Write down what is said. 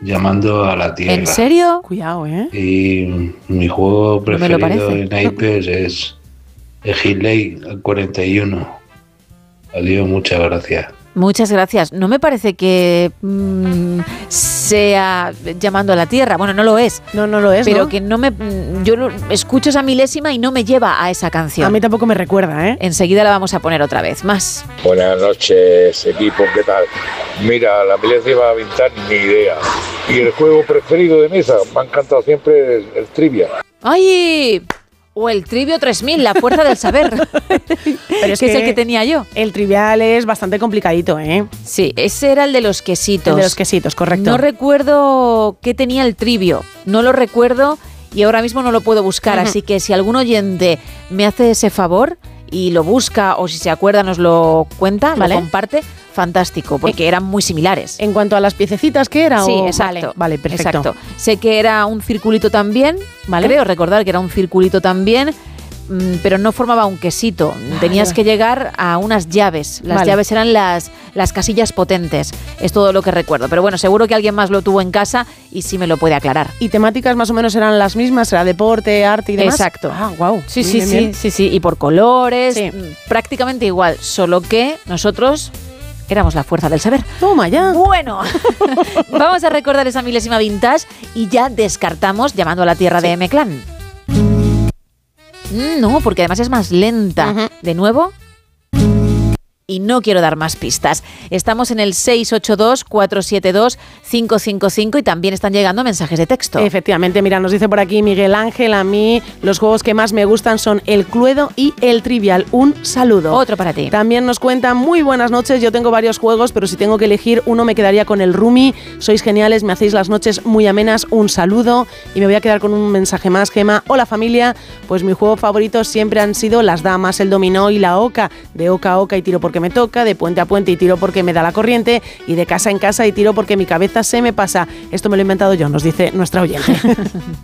llamando a la Tierra. ¿En serio? Cuidado, ¿eh? Y mi juego No me lo preferido parece. en naipes es Ejilei 41. Adiós, muchas gracias. Muchas gracias. No me parece que sea llamando a la Tierra. Bueno, no lo es. No lo es, Pero ¿no? que no me... Yo escucho esa milésima y no me lleva a esa canción. A mí tampoco me recuerda, ¿eh? Enseguida la vamos a poner otra vez. Más. Buenas noches, equipo, ¿qué tal? Mira, la milésima vintage, ni idea. Y el juego preferido de mesa, me ha encantado siempre el trivia. ¡Ay! O el Trivio 3000, la fuerza del saber. Pero es que es el que tenía yo. El trivial es bastante complicadito, ¿eh? Sí, ese era el de los quesitos. El de los quesitos, correcto. No recuerdo qué tenía el Trivio. No lo recuerdo y ahora mismo no lo puedo buscar. Así que si algún oyente me hace ese favor y lo busca o si se acuerda nos lo cuenta, Vale. lo comparte, fantástico, porque eran muy similares. En cuanto a las piececitas, ¿qué era? Sí, o... exacto. Vale, perfecto. Exacto. Sé que era un circulito también, Vale. creo recordar que era un circulito también, pero no formaba un quesito. Tenías que llegar a unas llaves. Las Vale. llaves eran las casillas potentes. Es todo lo que recuerdo. Pero bueno, seguro que alguien más lo tuvo en casa y sí me lo puede aclarar. ¿Y temáticas más o menos eran las mismas? ¿Era deporte, arte y demás? Exacto. Ah, wow. Sí. Y por colores, Sí. prácticamente igual. Solo que nosotros éramos la fuerza del saber. Toma ya. Bueno, vamos a recordar esa milésima vintage y ya descartamos llamando a la Tierra de M-Clan. No, porque además es más lenta. Ujú. De nuevo. Y no quiero dar más pistas. Estamos en el 682-472-555 y también están llegando mensajes de texto. Efectivamente, mira, nos dice por aquí Miguel Ángel, a mí los juegos que más me gustan son el Cluedo y el Trivial. Un saludo. Otro para ti. También nos cuentan, muy buenas noches, yo tengo varios juegos, pero si tengo que elegir uno me quedaría con el Rumi. Sois geniales, me hacéis las noches muy amenas, un saludo. Y me voy a quedar con un mensaje más, Gema. Hola familia, pues mi juego favorito siempre han sido las damas, el dominó y la oca. De oca a oca y tiro porque me toca, de puente a puente y tiro porque me da la corriente, y de casa en casa y tiro porque mi cabeza se me pasa. Esto me lo he inventado yo, nos dice nuestra oyente.